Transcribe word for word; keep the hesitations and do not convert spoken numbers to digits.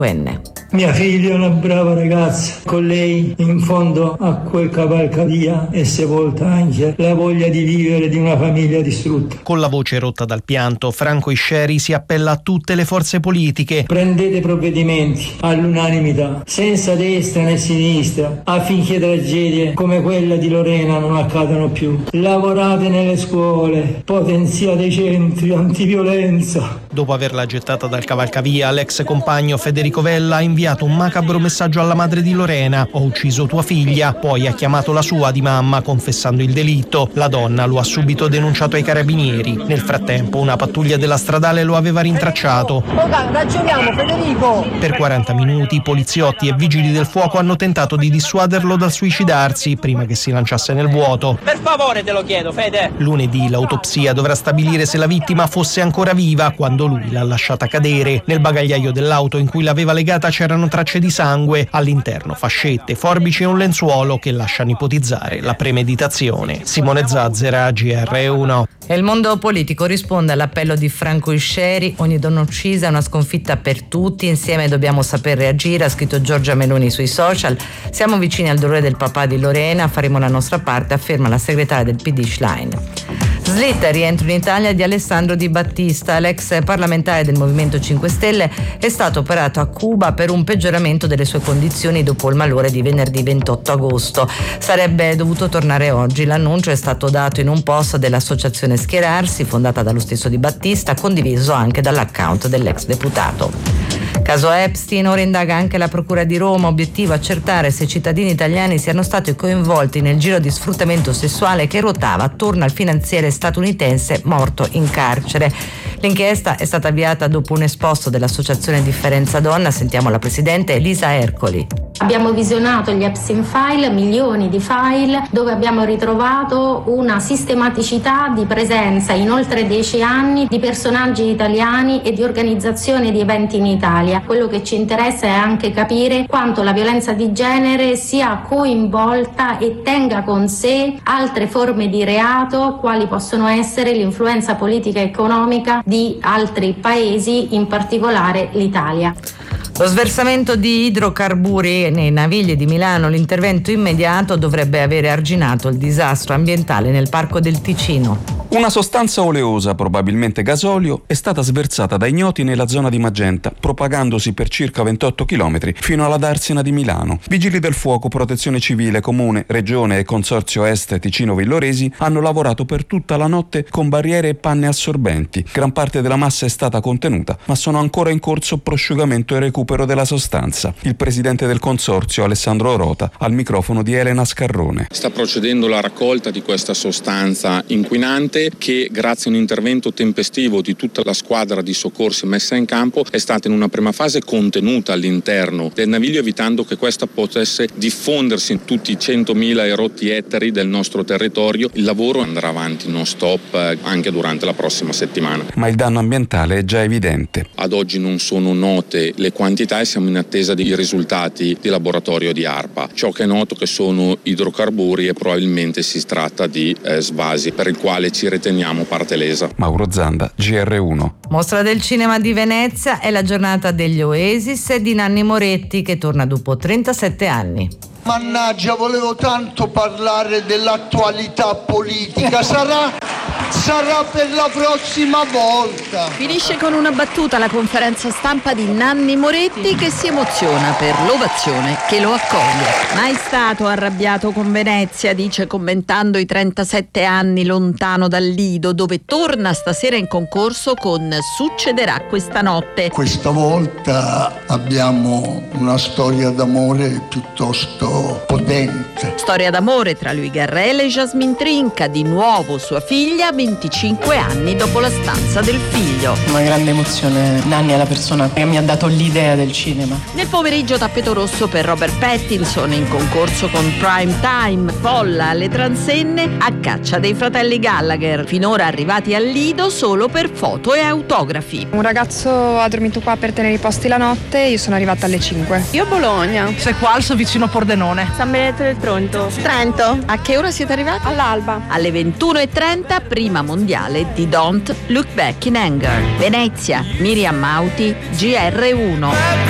Mia figlia è una brava ragazza, con lei in fondo a quel cavalcavia è sepolta anche la voglia di vivere di una famiglia distrutta. Con la voce rotta dal pianto, Franco Iscieri si appella a tutte le forze politiche. Prendete provvedimenti all'unanimità, senza destra né sinistra, affinché tragedie come quella di Lorena non accadano più. Lavorate nelle scuole, potenziate i centri antiviolenza. Dopo averla gettata dal cavalcavia, l'ex compagno Federico Vella ha inviato un macabro messaggio alla madre di Lorena: ho ucciso tua figlia. Poi ha chiamato la sua di mamma confessando il delitto. La donna lo ha subito denunciato ai carabinieri. Nel frattempo una pattuglia della stradale lo aveva rintracciato. Ragioniamo, Federico! Per quaranta minuti poliziotti e vigili del fuoco hanno tentato di dissuaderlo dal suicidarsi prima che si lanciasse nel vuoto. Per favore te lo chiedo, Fede! Lunedì l'autopsia dovrà stabilire se la vittima fosse ancora viva quando lui l'ha lasciata cadere. Nel bagagliaio dell'auto in cui l'aveva legata c'erano tracce di sangue, all'interno fascette, forbici e un lenzuolo che lasciano ipotizzare la premeditazione. Simone Zazzera, G R uno. E il mondo politico risponde all'appello di Franco Iscieri: ogni donna uccisa è una sconfitta per tutti, insieme dobbiamo saper reagire, ha scritto Giorgia Meloni sui social. Siamo vicini al dolore del papà di Lorena, faremo la nostra parte, afferma la segretaria del P D Schlein. Slitta il rientro in Italia di Alessandro Di Battista, l'ex parlamentare del Movimento cinque Stelle, è stato operato a Cuba per un peggioramento delle sue condizioni dopo il malore di venerdì ventotto agosto. Sarebbe dovuto tornare oggi. L'annuncio è stato dato in un post dell'associazione Schierarsi, fondata dallo stesso Di Battista, condiviso anche dall'account dell'ex deputato. Caso Epstein, ora indaga anche la Procura di Roma, obiettivo accertare se i cittadini italiani siano stati coinvolti nel giro di sfruttamento sessuale che ruotava attorno al finanziere statunitense morto in carcere. L'inchiesta è stata avviata dopo un esposto dell'associazione Differenza Donna. Sentiamo la presidente Elisa Ercoli. Abbiamo visionato gli Epstein File, milioni di file, dove abbiamo ritrovato una sistematicità di presenza in oltre dieci anni di personaggi italiani e di organizzazioni di eventi in Italia. Quello che ci interessa è anche capire quanto la violenza di genere sia coinvolta e tenga con sé altre forme di reato, quali possono essere l'influenza politica e economica di altri paesi, in particolare l'Italia. Lo sversamento di idrocarburi nei navigli di Milano, l'intervento immediato dovrebbe avere arginato il disastro ambientale nel Parco del Ticino. Una sostanza oleosa, probabilmente gasolio, è stata sversata da ignoti nella zona di Magenta, propagandosi per circa ventotto chilometri fino alla Darsena di Milano. Vigili del fuoco, protezione civile, comune, regione e consorzio Est Ticino Villoresi hanno lavorato per tutta la notte con barriere e panne assorbenti. Gran parte della massa è stata contenuta, ma sono ancora in corso prosciugamento e recupero della sostanza. Il presidente del consorzio, Alessandro Rota, al microfono di Elena Scarrone. Sta procedendo la raccolta di questa sostanza inquinante che, grazie a un intervento tempestivo di tutta la squadra di soccorsi messa in campo, è stata in una prima fase contenuta all'interno del naviglio, evitando che questa potesse diffondersi in tutti i centomila e rotti ettari del nostro territorio. Il lavoro andrà avanti non stop anche durante la prossima settimana. Ma il danno ambientale è già evidente. Ad oggi non sono note le quantità e siamo in attesa dei risultati di laboratorio di ARPA. Ciò che è noto che sono idrocarburi e probabilmente si tratta di eh, svasi, per il quale ci riteniamo parte lesa. Mauro Zanda, G R uno. Mostra del cinema di Venezia, è la giornata degli Oasis e di Nanni Moretti, che torna dopo trentasette anni. Mannaggia, volevo tanto parlare dell'attualità politica. Sarà, sarà per la prossima volta. Finisce con una battuta la conferenza stampa di Nanni Moretti, che si emoziona per l'ovazione che lo accoglie. Mai stato arrabbiato con Venezia, dice commentando i trentasette anni lontano dal Lido, dove torna stasera in concorso con Succederà questa notte. Questa volta abbiamo una storia d'amore piuttosto potente. Storia d'amore tra Louis Garrel e Jasmine Trinca, di nuovo sua figlia, venticinque anni dopo La stanza del figlio. Una grande emozione. Nanni è la persona che mi ha dato l'idea del cinema. Nel pomeriggio tappeto rosso per Robert Pattinson, in concorso con Prime Time. Folla alle transenne a caccia dei fratelli Gallagher, finora arrivati al Lido solo per foto e autografi. Un ragazzo ha dormito qua per tenere i posti la notte, io sono arrivata alle cinque. Io a Bologna. Sei qualso vicino a Pordenone. San Benedetto del Tronto. Trento. A che ora siete arrivati? All'alba. Alle ventuno e trenta, prima mondiale di Don't Look Back in Anger. Venezia, Miriam Mauti, G R uno.